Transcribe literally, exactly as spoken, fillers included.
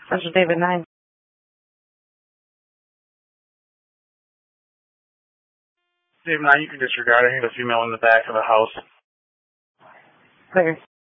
Special David nine. David nine, you can disregard. I think the female in the back of the house. Clear.